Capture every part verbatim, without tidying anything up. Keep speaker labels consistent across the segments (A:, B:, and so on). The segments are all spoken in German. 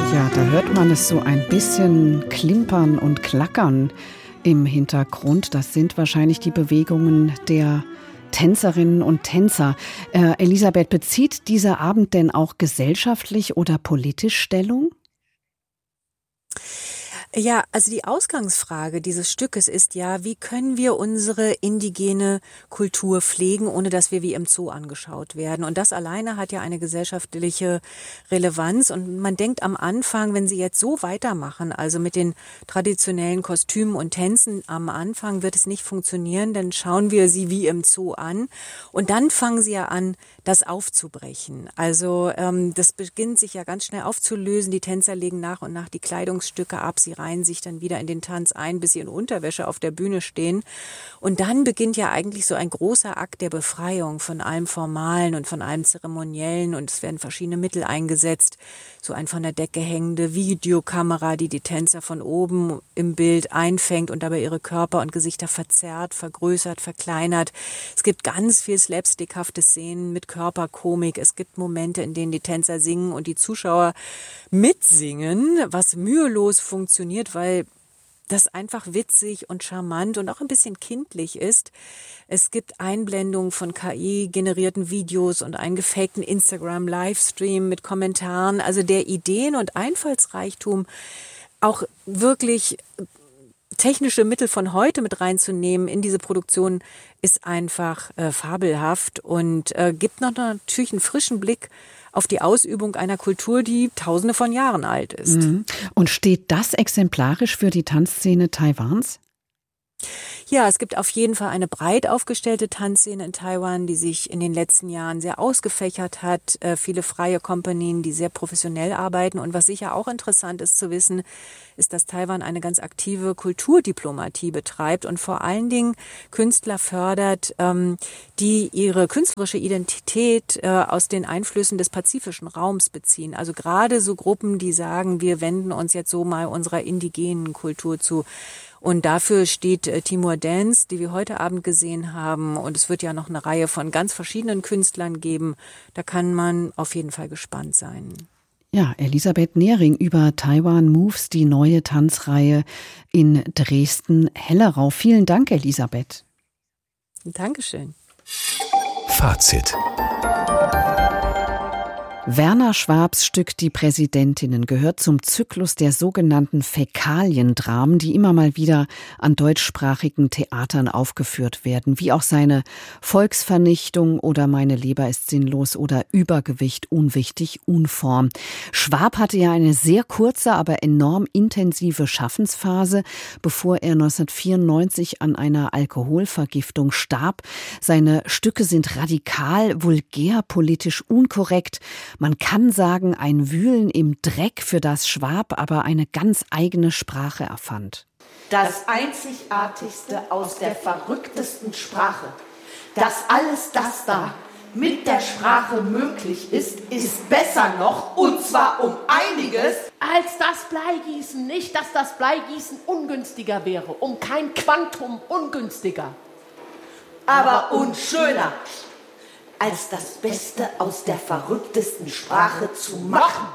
A: Ja, da hört man es so ein bisschen klimpern und klackern im Hintergrund. Das sind wahrscheinlich die Bewegungen der Tänzerinnen und Tänzer. Äh, Elisabeth, bezieht dieser Abend denn auch gesellschaftlich oder politisch Stellung?
B: Ja, also die Ausgangsfrage dieses Stückes ist ja, wie können wir unsere indigene Kultur pflegen, ohne dass wir wie im Zoo angeschaut werden? Und das alleine hat ja eine gesellschaftliche Relevanz. Und man denkt am Anfang, wenn sie jetzt so weitermachen, also mit den traditionellen Kostümen und Tänzen, am Anfang wird es nicht funktionieren, dann schauen wir sie wie im Zoo an. Und dann fangen sie ja an, das aufzubrechen. Also ähm, das beginnt sich ja ganz schnell aufzulösen. Die Tänzer legen nach und nach die Kleidungsstücke ab. Sie reihen sich dann wieder in den Tanz ein, bis sie in Unterwäsche auf der Bühne stehen. Und dann beginnt ja eigentlich so ein großer Akt der Befreiung von allem Formalen und von allem Zeremoniellen. Und es werden verschiedene Mittel eingesetzt. So ein von der Decke hängende Videokamera, die die Tänzer von oben im Bild einfängt und dabei ihre Körper und Gesichter verzerrt, vergrößert, verkleinert. Es gibt ganz viel slapstickhafte Szenen mit Körperkomik. Es gibt Momente, in denen die Tänzer singen und die Zuschauer mitsingen, was mühelos funktioniert, weil das einfach witzig und charmant und auch ein bisschen kindlich ist. Es gibt Einblendungen von K I-generierten Videos und einen gefakten Instagram-Livestream mit Kommentaren. Also der Ideen- und Einfallsreichtum, auch wirklich technische Mittel von heute mit reinzunehmen in diese Produktion, ist einfach äh, fabelhaft und äh, gibt noch natürlich einen frischen Blick auf die Ausübung einer Kultur, die tausende von Jahren alt ist.
A: Mhm. Und steht das exemplarisch für die Tanzszene Taiwans?
B: Ja, es gibt auf jeden Fall eine breit aufgestellte Tanzszene in Taiwan, die sich in den letzten Jahren sehr ausgefächert hat. Äh, viele freie Kompanien, die sehr professionell arbeiten. Und was sicher auch interessant ist zu wissen, ist, dass Taiwan eine ganz aktive Kulturdiplomatie betreibt und vor allen Dingen Künstler fördert, ähm, die ihre künstlerische Identität äh, aus den Einflüssen des pazifischen Raums beziehen. Also gerade so Gruppen, die sagen, wir wenden uns jetzt so mal unserer indigenen Kultur zu. Und dafür steht äh, Timur Dance, die wir heute Abend gesehen haben. Und es wird ja noch eine Reihe von ganz verschiedenen Künstlern geben. Da kann man auf jeden Fall gespannt sein.
A: Ja, Elisabeth Nehring über Taiwan Moves, die neue Tanzreihe in Dresden-Hellerau. Vielen Dank, Elisabeth.
B: Dankeschön.
C: Fazit.
A: Werner Schwabs Stück Die Präsidentinnen gehört zum Zyklus der sogenannten Fäkaliendramen, die immer mal wieder an deutschsprachigen Theatern aufgeführt werden, wie auch seine Volksvernichtung oder Meine Leber ist sinnlos oder Übergewicht, unwichtig, unform. Schwab hatte ja eine sehr kurze, aber enorm intensive Schaffensphase, bevor er neunzehnhundertvierundneunzig an einer Alkoholvergiftung starb. Seine Stücke sind radikal, vulgär, politisch unkorrekt. Man kann sagen, ein Wühlen im Dreck, für das Schwab aber eine ganz eigene Sprache erfand.
D: Das Einzigartigste aus der verrücktesten Sprache, dass alles das da mit der Sprache möglich ist, ist besser noch, und zwar um einiges,
E: als das Bleigießen. Nicht, dass das Bleigießen ungünstiger wäre, um kein Quantum ungünstiger.
D: Aber unschöner, als das Beste aus der verrücktesten Sprache zu machen,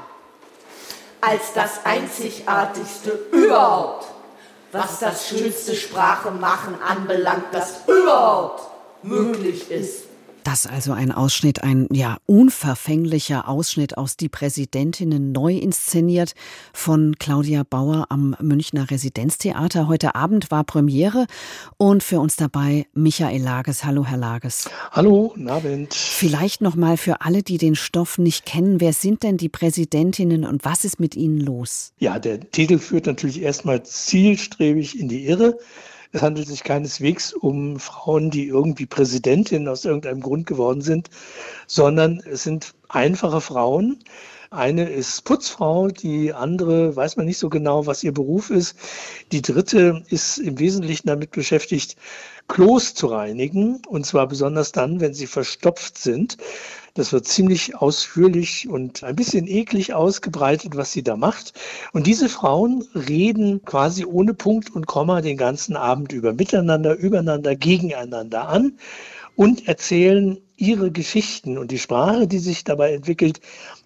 D: als das Einzigartigste überhaupt, was das schönste Sprache machen anbelangt, das überhaupt möglich ist.
A: Das also ein Ausschnitt, ein ja unverfänglicher Ausschnitt aus Die Präsidentinnen, neu inszeniert von Claudia Bauer am Münchner Residenztheater. Heute Abend war Premiere und für uns dabei Michael Lages. Hallo, Herr Lages.
F: Hallo, guten Abend.
A: Vielleicht noch mal für alle, die den Stoff nicht kennen, wer sind denn die Präsidentinnen und was ist mit ihnen los?
F: Ja, der Titel führt natürlich erstmal zielstrebig in die Irre. Es handelt sich keineswegs um Frauen, die irgendwie Präsidentin aus irgendeinem Grund geworden sind, sondern es sind einfache Frauen. Eine ist Putzfrau, die andere weiß man nicht so genau, was ihr Beruf ist. Die dritte ist im Wesentlichen damit beschäftigt, Klos zu reinigen, und zwar besonders dann, wenn sie verstopft sind. Das wird ziemlich ausführlich und ein bisschen eklig ausgebreitet, was sie da macht. Und diese Frauen reden quasi ohne Punkt und Komma den ganzen Abend über, miteinander, übereinander, gegeneinander an und erzählen ihre Geschichten. Und die Sprache, die sich dabei entwickelt,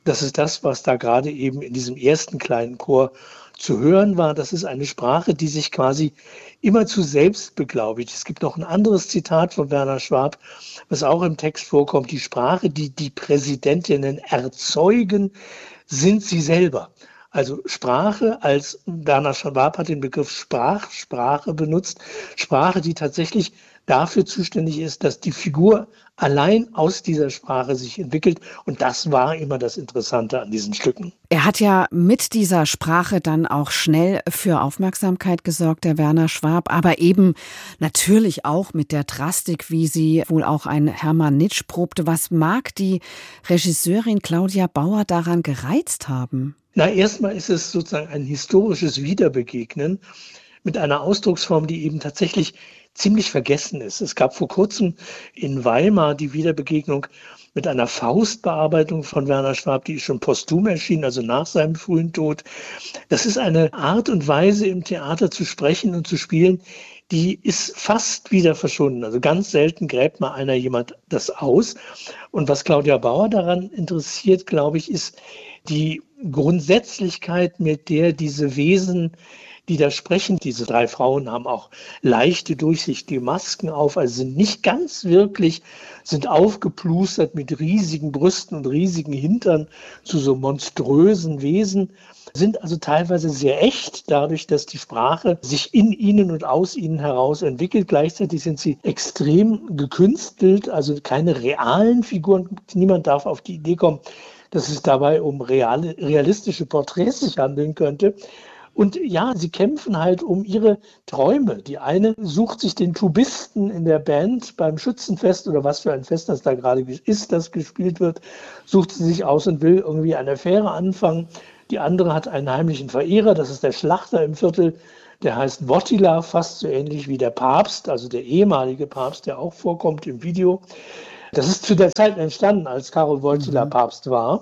F: Das ist das, was da gerade eben in diesem ersten kleinen Chor zu hören war. Das ist eine Sprache, die sich quasi immerzu selbst beglaubigt. Es gibt noch ein anderes Zitat von Werner Schwab, was auch im Text vorkommt. Die Sprache, die die Präsidentinnen erzeugen, sind sie selber. Also Sprache, als Werner Schwab hat den Begriff Sprachsprache benutzt, Sprache, die tatsächlich dafür zuständig ist, dass die Figur allein aus dieser Sprache sich entwickelt. Und das war immer das Interessante an diesen Stücken.
A: Er hat ja mit dieser Sprache dann auch schnell für Aufmerksamkeit gesorgt, der Werner Schwab, aber eben natürlich auch mit der Drastik, wie sie wohl auch ein Hermann Nitsch probte. Was mag die Regisseurin Claudia Bauer daran gereizt haben?
F: Na, erstmal ist es sozusagen ein historisches Wiederbegegnen mit einer Ausdrucksform, die eben tatsächlich ziemlich vergessen ist. Es gab vor kurzem in Weimar die Wiederbegegnung mit einer Faustbearbeitung von Werner Schwab, die ist schon posthum erschienen, also nach seinem frühen Tod. Das ist eine Art und Weise, im Theater zu sprechen und zu spielen, die ist fast wieder verschwunden. Also ganz selten gräbt mal einer jemand das aus. Und was Claudia Bauer daran interessiert, glaube ich, ist die Grundsätzlichkeit, mit der diese Wesen, die da sprechen, diese drei Frauen haben auch leichte, durchsichtige Masken auf, also sind nicht ganz wirklich, sind aufgeplustert mit riesigen Brüsten und riesigen Hintern zu so monströsen Wesen, sind also teilweise sehr echt, dadurch, dass die Sprache sich in ihnen und aus ihnen heraus entwickelt. Gleichzeitig sind sie extrem gekünstelt, also keine realen Figuren. Niemand darf auf die Idee kommen, dass es dabei um reale, realistische Porträts sich handeln könnte. Und ja, sie kämpfen halt um ihre Träume. Die eine sucht sich den Tubisten in der Band beim Schützenfest oder was für ein Fest das da gerade ist, das gespielt wird, sucht sie sich aus und will irgendwie eine Affäre anfangen. Die andere hat einen heimlichen Verehrer, das ist der Schlachter im Viertel, der heißt Wojtyla, fast so ähnlich wie der Papst, also der ehemalige Papst, der auch vorkommt im Video. Das ist zu der Zeit entstanden, als Karol Wojtyla mhm. Papst war.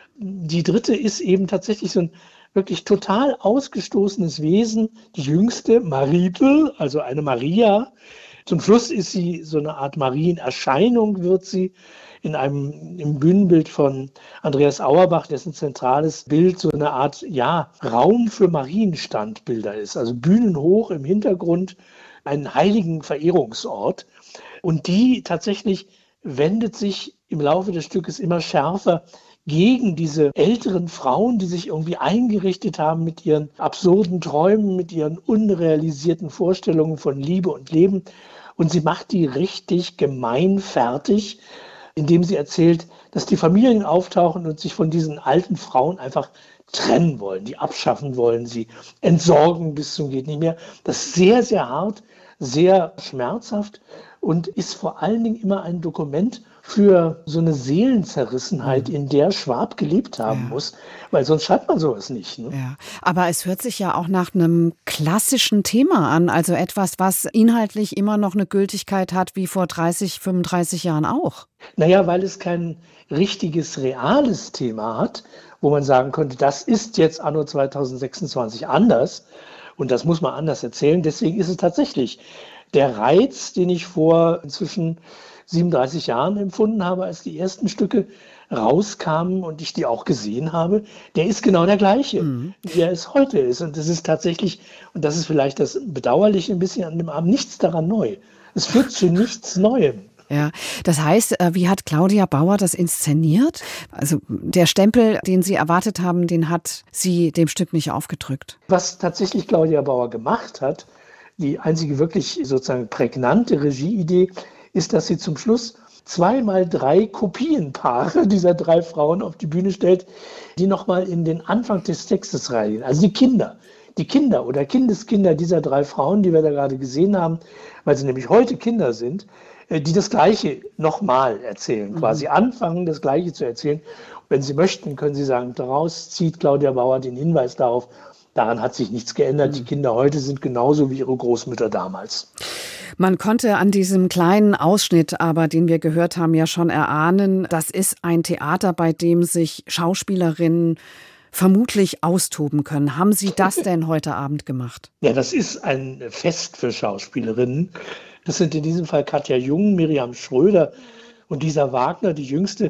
F: Die dritte ist eben tatsächlich so ein wirklich total ausgestoßenes Wesen, die jüngste, Maritel, also eine Maria. Zum Schluss ist sie so eine Art Marienerscheinung, wird sie in einem im Bühnenbild von Andreas Auerbach, dessen zentrales Bild so eine Art ja, Raum für Marienstandbilder ist. Also bühnenhoch im Hintergrund, einen heiligen Verehrungsort. Und die tatsächlich wendet sich im Laufe des Stückes immer schärfer gegen diese älteren Frauen, die sich irgendwie eingerichtet haben mit ihren absurden Träumen, mit ihren unrealisierten Vorstellungen von Liebe und Leben. Und sie macht die richtig gemein fertig, indem sie erzählt, dass die Familien auftauchen und sich von diesen alten Frauen einfach trennen wollen, die abschaffen wollen, sie entsorgen bis zum geht nicht mehr. Das ist sehr, sehr hart, sehr schmerzhaft und ist vor allen Dingen immer ein Dokument für so eine Seelenzerrissenheit, in der Schwab gelebt haben ja. muss, weil sonst schreibt man sowas nicht. Ne?
A: Ja. Aber es hört sich ja auch nach einem klassischen Thema an, also etwas, was inhaltlich immer noch eine Gültigkeit hat, wie vor dreißig, fünfunddreißig Jahren auch.
F: Naja, weil es kein richtiges, reales Thema hat, wo man sagen könnte, das ist jetzt anno zweitausendsechsundzwanzig anders und das muss man anders erzählen. Deswegen ist es tatsächlich der Reiz, den ich vor inzwischen siebenunddreißig Jahren empfunden habe, als die ersten Stücke rauskamen und ich die auch gesehen habe, der ist genau der gleiche, mhm. wie er es heute ist. Und das ist tatsächlich, und das ist vielleicht das Bedauerliche ein bisschen an dem Abend, nichts daran neu. Es führt zu nichts Neuem.
A: Ja, das heißt, wie hat Claudia Bauer das inszeniert? Also der Stempel, den Sie erwartet haben, den hat sie dem Stück nicht aufgedrückt.
F: Was tatsächlich Claudia Bauer gemacht hat, die einzige wirklich sozusagen prägnante Regieidee, ist, dass sie zum Schluss zweimal drei Kopienpaare dieser drei Frauen auf die Bühne stellt, die nochmal in den Anfang des Textes reingehen. Also die Kinder, die Kinder oder Kindeskinder dieser drei Frauen, die wir da gerade gesehen haben, weil sie nämlich heute Kinder sind, die das Gleiche nochmal erzählen, quasi mhm. anfangen, das Gleiche zu erzählen. Wenn Sie möchten, können Sie sagen, daraus zieht Claudia Bauer den Hinweis darauf, daran hat sich nichts geändert. Die Kinder heute sind genauso wie ihre Großmütter damals.
A: Man konnte an diesem kleinen Ausschnitt, aber den wir gehört haben, ja schon erahnen, das ist ein Theater, bei dem sich Schauspielerinnen vermutlich austoben können. Haben Sie das denn heute Abend gemacht?
F: Ja, das ist ein Fest für Schauspielerinnen. Das sind in diesem Fall Katja Jung, Miriam Schröder und Lisa Wagner, die Jüngste.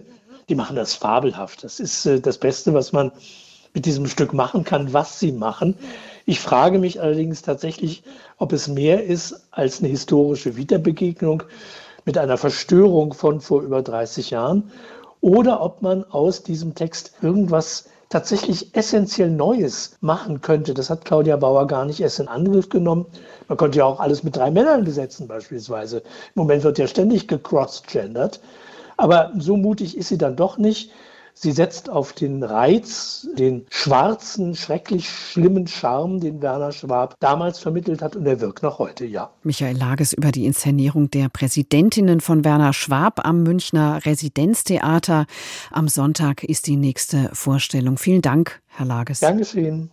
F: die machen das fabelhaft. Das ist äh, das Beste, was man mit diesem Stück machen kann, was sie machen. Ich frage mich allerdings tatsächlich, ob es mehr ist als eine historische Wiederbegegnung mit einer Verstörung von vor über dreißig Jahren oder ob man aus diesem Text irgendwas tatsächlich essentiell Neues machen könnte. Das hat Claudia Bauer gar nicht erst in Angriff genommen. Man konnte ja auch alles mit drei Männern besetzen beispielsweise. Im Moment wird ja ständig gecross-gendert. Aber so mutig ist sie dann doch nicht. Sie setzt auf den Reiz, den schwarzen, schrecklich schlimmen Charme, den Werner Schwab damals vermittelt hat, und er wirkt noch heute, ja.
A: Michael Lages über die Inszenierung der Präsidentinnen von Werner Schwab am Münchner Residenztheater. Am Sonntag ist die nächste Vorstellung. Vielen Dank, Herr Lages.
F: Gern geschehen.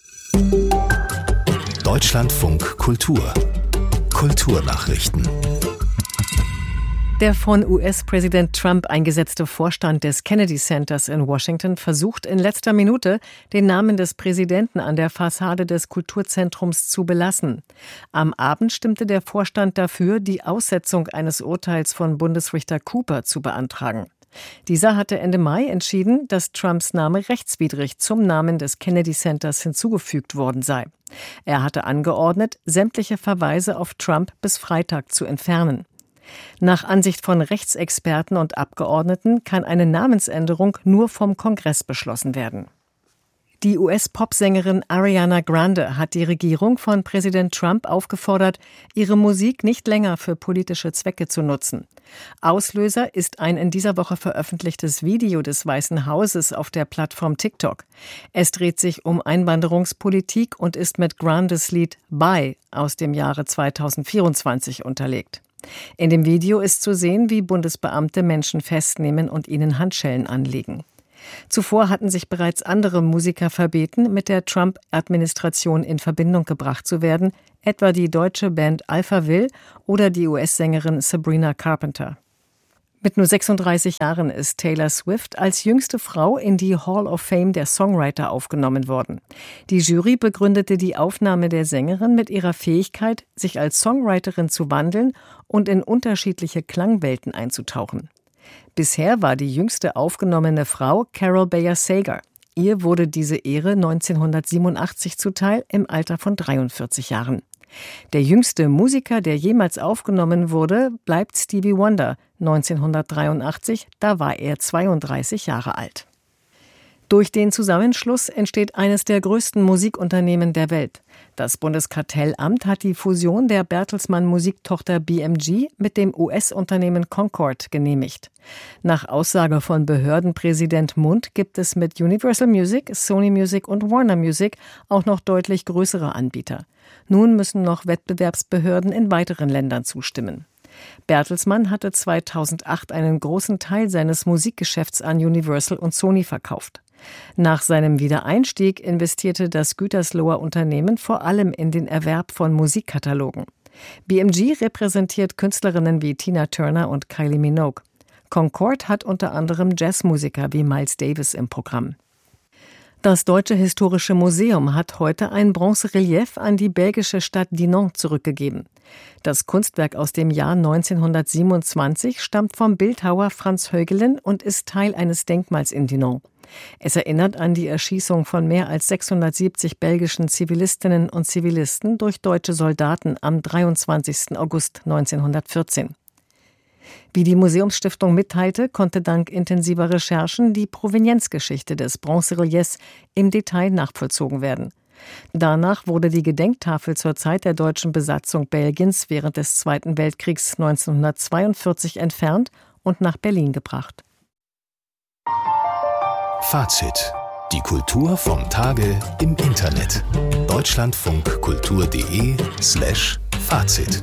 C: Deutschlandfunk Kultur. Kulturnachrichten.
G: Der von U S-Präsident Trump eingesetzte Vorstand des Kennedy Centers in Washington versucht in letzter Minute, den Namen des Präsidenten an der Fassade des Kulturzentrums zu belassen. Am Abend stimmte der Vorstand dafür, die Aussetzung eines Urteils von Bundesrichter Cooper zu beantragen. Dieser hatte Ende Mai entschieden, dass Trumps Name rechtswidrig zum Namen des Kennedy Centers hinzugefügt worden sei. Er hatte angeordnet, sämtliche Verweise auf Trump bis Freitag zu entfernen. Nach Ansicht von Rechtsexperten und Abgeordneten kann eine Namensänderung nur vom Kongress beschlossen werden. Die U S-Popsängerin Ariana Grande hat die Regierung von Präsident Trump aufgefordert, ihre Musik nicht länger für politische Zwecke zu nutzen. Auslöser ist ein in dieser Woche veröffentlichtes Video des Weißen Hauses auf der Plattform TikTok. Es dreht sich um Einwanderungspolitik und ist mit Grandes Lied Bye aus dem Jahre zweitausendvierundzwanzig unterlegt. In dem Video ist zu sehen, wie Bundesbeamte Menschen festnehmen und ihnen Handschellen anlegen. Zuvor hatten sich bereits andere Musiker verbeten, mit der Trump-Administration in Verbindung gebracht zu werden, etwa die deutsche Band Alphaville oder die U S-Sängerin Sabrina Carpenter. Mit nur sechsunddreißig Jahren ist Taylor Swift als jüngste Frau in die Hall of Fame der Songwriter aufgenommen worden. Die Jury begründete die Aufnahme der Sängerin mit ihrer Fähigkeit, sich als Songwriterin zu wandeln und in unterschiedliche Klangwelten einzutauchen. Bisher war die jüngste aufgenommene Frau Carol Bayer Sager. Ihr wurde diese Ehre neunzehnhundertsiebenundachtzig zuteil im Alter von dreiundvierzig Jahren. Der jüngste Musiker, der jemals aufgenommen wurde, bleibt Stevie Wonder, neunzehnhundertdreiundachtzig, da war er zweiunddreißig Jahre alt. Durch den Zusammenschluss entsteht eines der größten Musikunternehmen der Welt. Das Bundeskartellamt hat die Fusion der Bertelsmann Musiktochter B M G mit dem U S-Unternehmen Concord genehmigt. Nach Aussage von Behördenpräsident Mund gibt es mit Universal Music, Sony Music und Warner Music auch noch deutlich größere Anbieter. Nun müssen noch Wettbewerbsbehörden in weiteren Ländern zustimmen. Bertelsmann hatte zweitausendacht einen großen Teil seines Musikgeschäfts an Universal und Sony verkauft. Nach seinem Wiedereinstieg investierte das Gütersloher Unternehmen vor allem in den Erwerb von Musikkatalogen. B M G repräsentiert Künstlerinnen wie Tina Turner und Kylie Minogue. Concord hat unter anderem Jazzmusiker wie Miles Davis im Programm. Das Deutsche Historische Museum hat heute ein Bronzerelief an die belgische Stadt Dinant zurückgegeben. Das Kunstwerk aus dem Jahr neunzehnhundertsiebenundzwanzig stammt vom Bildhauer Franz Heugelen und ist Teil eines Denkmals in Dinant. Es erinnert an die Erschießung von mehr als sechshundertsiebzig belgischen Zivilistinnen und Zivilisten durch deutsche Soldaten am dreiundzwanzigsten August neunzehnhundertvierzehn. Wie die Museumsstiftung mitteilte, konnte dank intensiver Recherchen die Provenienzgeschichte des Bronzereliefs im Detail nachvollzogen werden. Danach wurde die Gedenktafel zur Zeit der deutschen Besatzung Belgiens während des Zweiten Weltkriegs neunzehnhundertzweiundvierzig entfernt und nach Berlin gebracht.
C: Fazit. Die Kultur vom Tage im Internet. Deutschlandfunkkultur.de slash Fazit.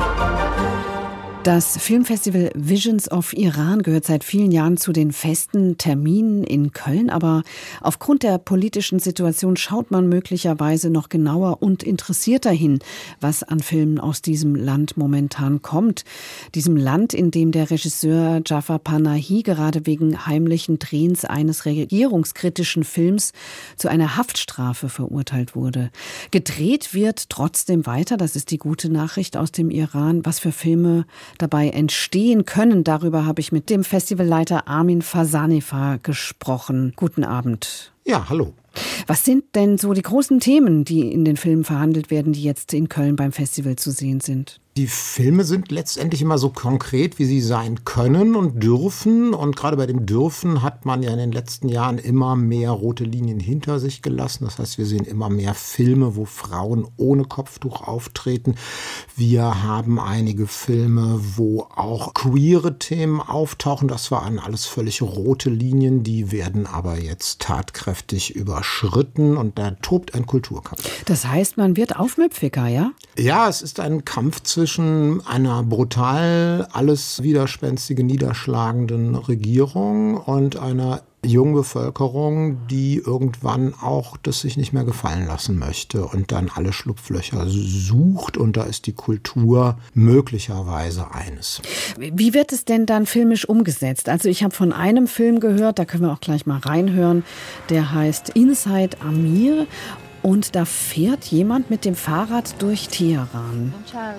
A: Das Filmfestival Visions of Iran gehört seit vielen Jahren zu den festen Terminen in Köln, aber aufgrund der politischen Situation schaut man möglicherweise noch genauer und interessierter hin, was an Filmen aus diesem Land momentan kommt. Diesem Land, in dem der Regisseur Jafar Panahi gerade wegen heimlichen Drehens eines regierungskritischen Films zu einer Haftstrafe verurteilt wurde. Gedreht wird trotzdem weiter, das ist die gute Nachricht aus dem Iran. Was für Filme dabei entstehen können. Darüber habe ich mit dem Festivalleiter Armin Fasaneva gesprochen. Guten Abend.
H: Ja, hallo.
A: Was sind denn so die großen Themen, die in den Filmen verhandelt werden, die jetzt in Köln beim Festival zu sehen sind?
H: Die Filme sind letztendlich immer so konkret, wie sie sein können und dürfen. Und gerade bei dem Dürfen hat man ja in den letzten Jahren immer mehr rote Linien hinter sich gelassen. Das heißt, wir sehen immer mehr Filme, wo Frauen ohne Kopftuch auftreten. Wir haben einige Filme, wo auch queere Themen auftauchen. Das waren alles völlig rote Linien. Die werden aber jetzt tatkräftig überschritten. Und da tobt ein Kulturkampf.
A: Das heißt, man wird aufmüpfiger, ja?
H: Ja, es ist ein Kampf zwischen zwischen einer brutal alles widerspenstige, niederschlagenden Regierung und einer jungen Bevölkerung, die irgendwann auch das sich nicht mehr gefallen lassen möchte und dann alle Schlupflöcher sucht. Und da ist die Kultur möglicherweise eines.
A: Wie wird es denn dann filmisch umgesetzt? Also ich habe von einem Film gehört, da können wir auch gleich mal reinhören, der heißt Inside Amir. Und da fährt jemand mit dem Fahrrad durch Teheran.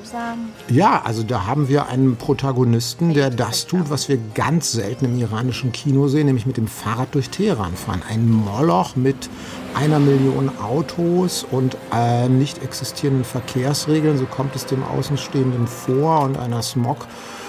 H: Ja, also da haben wir einen Protagonisten, der das tut, was wir ganz selten im iranischen Kino sehen, nämlich mit dem Fahrrad durch Teheran fahren. Ein Moloch mit einer Million Autos und äh, nicht existierenden Verkehrsregeln, so kommt es dem Außenstehenden vor, und einer Smog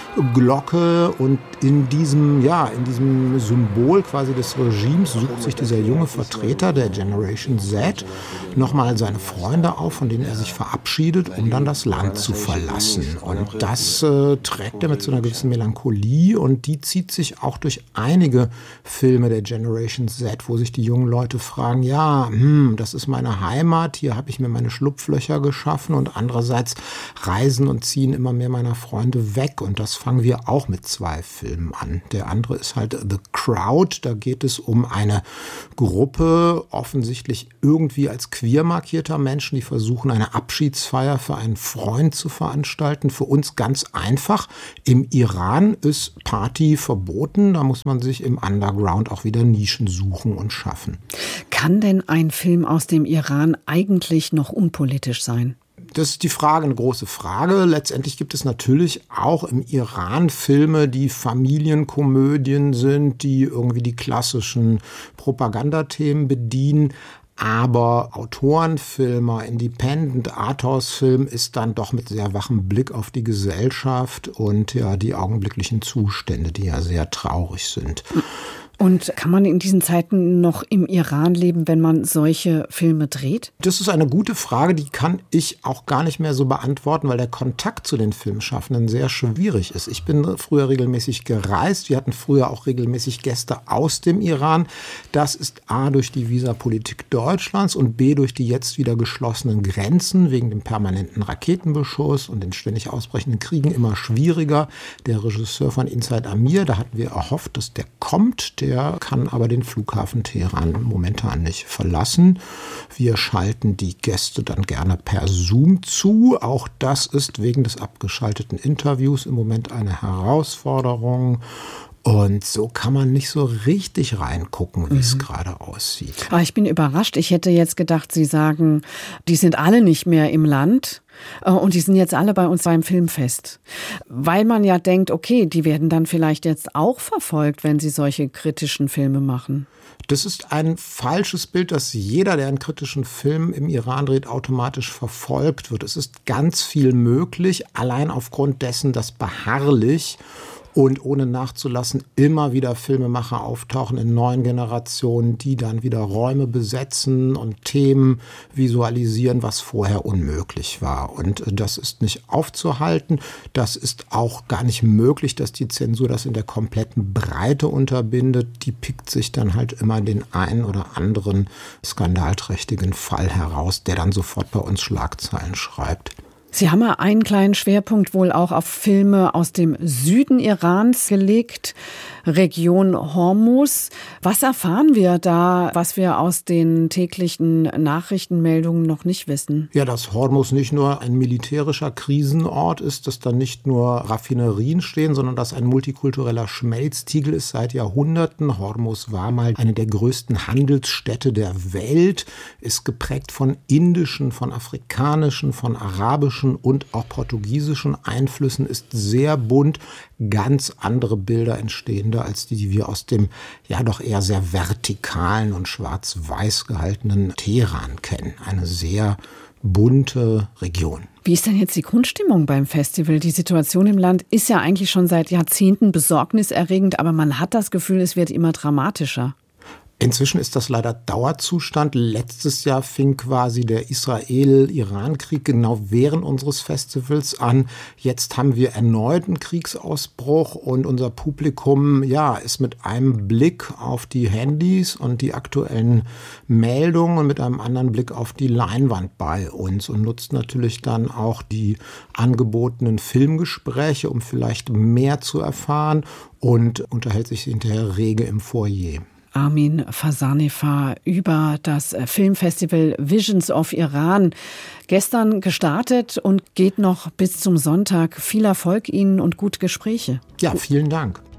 H: Glocke, und in diesem, ja, in diesem Symbol quasi des Regimes sucht sich dieser junge Vertreter der Generation Z nochmal seine Freunde auf, von denen er sich verabschiedet, um dann das Land zu verlassen. Und das äh, trägt er mit so einer gewissen Melancholie, und die zieht sich auch durch einige Filme der Generation Z, wo sich die jungen Leute fragen, ja, hm, das ist meine Heimat, hier habe ich mir meine Schlupflöcher geschaffen, und andererseits reisen und ziehen immer mehr meiner Freunde weg, und das fangen wir auch mit zwei Filmen an. Der andere ist halt The Crowd. Da geht es um eine Gruppe, offensichtlich irgendwie als queer markierter Menschen, die versuchen, eine Abschiedsfeier für einen Freund zu veranstalten. Für uns ganz einfach. Im Iran ist Party verboten. Da muss man sich im Underground auch wieder Nischen suchen und schaffen.
A: Kann denn ein Film aus dem Iran eigentlich noch unpolitisch sein?
H: Das ist die Frage, eine große Frage. Letztendlich gibt es natürlich auch im Iran Filme, die Familienkomödien sind, die irgendwie die klassischen Propagandathemen bedienen. Aber Autorenfilmer, Independent Arthouse-Film ist dann doch mit sehr wachem Blick auf die Gesellschaft und ja die augenblicklichen Zustände, die ja sehr traurig sind.
A: Und kann man in diesen Zeiten noch im Iran leben, wenn man solche Filme dreht?
H: Das ist eine gute Frage, die kann ich auch gar nicht mehr so beantworten, weil der Kontakt zu den Filmschaffenden sehr schwierig ist. Ich bin früher regelmäßig gereist, wir hatten früher auch regelmäßig Gäste aus dem Iran. Das ist A durch die Visapolitik Deutschlands und B durch die jetzt wieder geschlossenen Grenzen wegen dem permanenten Raketenbeschuss und den ständig ausbrechenden Kriegen immer schwieriger. Der Regisseur von Inside Amir, da hatten wir erhofft, dass der kommt, der Der kann aber den Flughafen Teheran momentan nicht verlassen. Wir schalten die Gäste dann gerne per Zoom zu. Auch das ist wegen des abgeschalteten Interviews im Moment eine Herausforderung. Und so kann man nicht so richtig reingucken, wie es mhm. gerade aussieht.
A: Aber ich bin überrascht. Ich hätte jetzt gedacht, Sie sagen, die sind alle nicht mehr im Land. Und die sind jetzt alle bei uns beim Filmfest. Weil man ja denkt, okay, die werden dann vielleicht jetzt auch verfolgt, wenn sie solche kritischen Filme machen.
H: Das ist ein falsches Bild, dass jeder, der einen kritischen Film im Iran dreht, automatisch verfolgt wird. Es ist ganz viel möglich, allein aufgrund dessen, dass beharrlich und ohne nachzulassen immer wieder Filmemacher auftauchen in neuen Generationen, die dann wieder Räume besetzen und Themen visualisieren, was vorher unmöglich war. Und das ist nicht aufzuhalten. Das ist auch gar nicht möglich, dass die Zensur das in der kompletten Breite unterbindet. Die pickt sich dann halt immer den einen oder anderen skandalträchtigen Fall heraus, der dann sofort bei uns Schlagzeilen schreibt.
A: Sie haben ja einen kleinen Schwerpunkt wohl auch auf Filme aus dem Süden Irans gelegt, Region Hormuz. Was erfahren wir da, was wir aus den täglichen Nachrichtenmeldungen noch nicht wissen?
H: Ja, dass Hormuz nicht nur ein militärischer Krisenort ist, dass da nicht nur Raffinerien stehen, sondern dass ein multikultureller Schmelztiegel ist seit Jahrhunderten. Hormuz war mal eine der größten Handelsstädte der Welt, ist geprägt von indischen, von afrikanischen, von arabischen arabischen und auch portugiesischen Einflüssen, ist sehr bunt, ganz andere Bilder entstehen da als die, die wir aus dem ja doch eher sehr vertikalen und schwarz-weiß gehaltenen Teheran kennen. Eine sehr bunte Region.
A: Wie ist denn jetzt die Grundstimmung beim Festival? Die Situation im Land ist ja eigentlich schon seit Jahrzehnten besorgniserregend, aber man hat das Gefühl, es wird immer dramatischer.
H: Inzwischen ist das leider Dauerzustand. Letztes Jahr fing quasi der Israel-Iran-Krieg genau während unseres Festivals an. Jetzt haben wir erneut einen Kriegsausbruch und unser Publikum, ja, ist mit einem Blick auf die Handys und die aktuellen Meldungen und mit einem anderen Blick auf die Leinwand bei uns und nutzt natürlich dann auch die angebotenen Filmgespräche, um vielleicht mehr zu erfahren, und unterhält sich hinterher rege im Foyer.
A: Armin Fasanifar über das Filmfestival Visions of Iran. Gestern gestartet und geht noch bis zum Sonntag. Viel Erfolg Ihnen und gute Gespräche.
H: Ja, vielen Dank.